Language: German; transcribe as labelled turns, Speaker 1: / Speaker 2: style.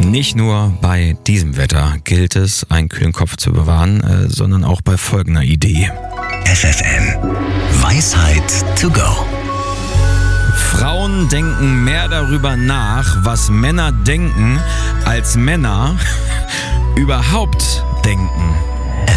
Speaker 1: Nicht nur bei diesem Wetter gilt es, einen kühlen Kopf zu bewahren, sondern auch bei folgender Idee.
Speaker 2: FFN Weisheit to go.
Speaker 1: Frauen denken mehr darüber nach, was Männer denken, als Männer überhaupt denken.